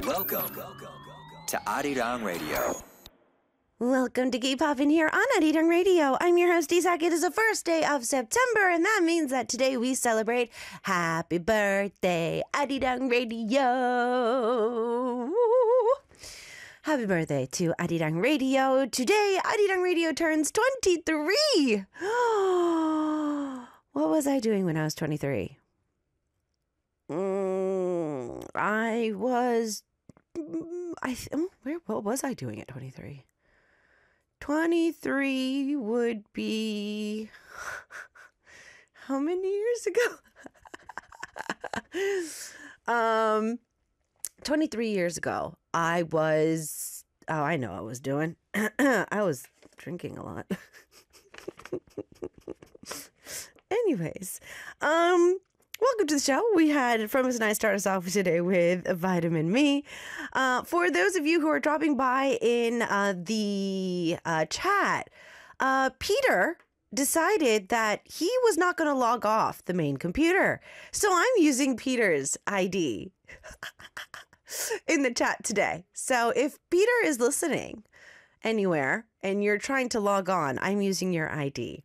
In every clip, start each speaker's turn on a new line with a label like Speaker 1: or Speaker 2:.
Speaker 1: Welcome to Arirang Radio.
Speaker 2: Welcome to Keep Poppin' here on Arirang Radio. I'm your host, Isak. It is the first day of September, and that means that today we celebrate Happy Birthday, Arirang Radio. Happy birthday to Arirang Radio. Today, Arirang Radio turns 23. What was I doing when I was 23? What was I doing at 23? 23 would be how many years ago? 23 years ago, I know what I was doing. I was drinking a lot. Anyways, welcome to the show. We had Fromis and I start us off today with Vitamin Me. For those of you who are dropping by in the chat, Peter decided that he was not going to log off the main computer. So I'm using Peter's ID in the chat today. So if Peter is listening anywhere and you're trying to log on, I'm using your ID.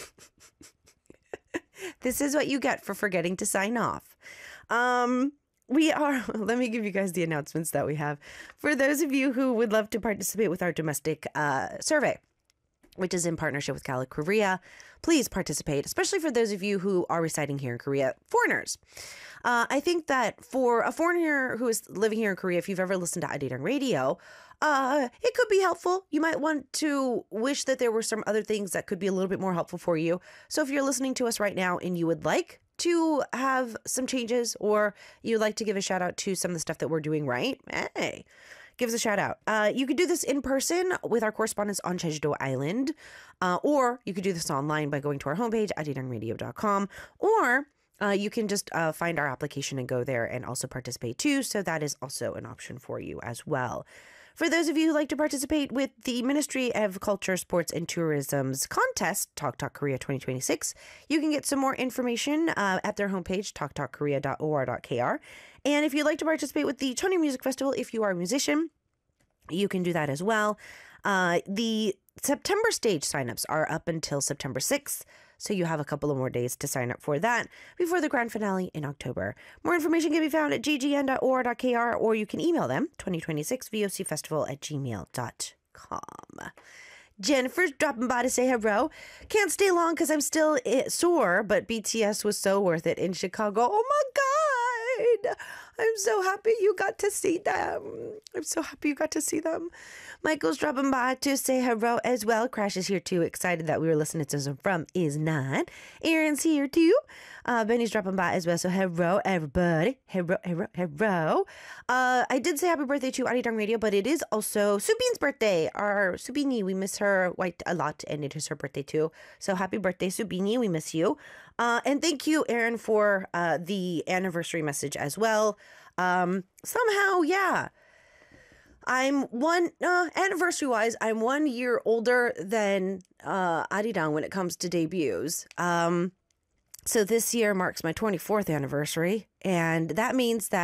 Speaker 2: This is what you get for forgetting to sign off. Let me give you guys the announcements that we have. For those of you who would love to participate with our domestic survey, which is in partnership with Calic Korea, please participate, especially for those of you who are residing here in Korea, foreigners. I think that for a foreigner who is living here in Korea, if you've ever listened to Arirang Radio, it could be helpful. You might want to wish that there were some other things that could be a little bit more helpful for you. So if you're listening to us right now and you would like to have some changes, or you'd like to give a shout out to some of the stuff that we're doing right, hey, give us a shout out. You could do this in person with our correspondents on Jeju-do Island, or you could do this online by going to our homepage, arirangradio.com, or you can just find our application and go there and also participate too. So that is also an option for you as well. For those of you who like to participate with the Ministry of Culture, Sports and Tourism's contest, Talk Talk Korea 2026, you can get some more information at their homepage, talktalkkorea.or.kr. And if you'd like to participate with the Tony Music Festival, if you are a musician, you can do that as well. The September stage signups are up until September 6th, so you have a couple of more days to sign up for that before the grand finale in October. More information can be found at ggn.or.kr, or you can email them, 2026vocfestival@gmail.com. Jennifer's dropping by to say hello. Can't stay long because I'm still sore, but BTS was so worth it in Chicago. Oh my God! I'm so happy you got to see them. Michael's dropping by to say hello as well. Crash is here too. Excited that we were listening to some from Is Not. Aaron's here too. Benny's dropping by as well. So hello, everybody. Hello. I did say happy birthday to Arirang Radio, but it is also Subin's birthday. Our Subini, we miss her quite a lot, and it is her birthday too. So happy birthday, Subini. We miss you. And thank you, Aaron, for the anniversary message as well. Somehow, yeah. Anniversary-wise, I'm 1 year older than Arirang when it comes to debuts. So this year marks my 24th anniversary, and that means that